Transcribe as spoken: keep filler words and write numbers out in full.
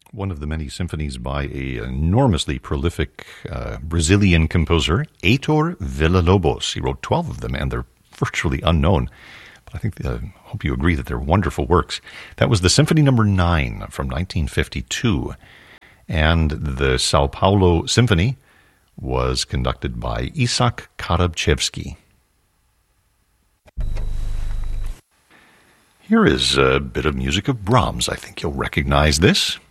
one of the many symphonies by a enormously prolific uh, Brazilian composer, Heitor Villa-Lobos. He wrote twelve of them, and they're virtually unknown. But I think, I uh, hope you agree that they're wonderful works. That was the Symphony Number nine from nineteen fifty-two. And the Sao Paulo Symphony was conducted by Isak Karabchevsky. Here is a bit of music of Brahms. I think you'll recognize this.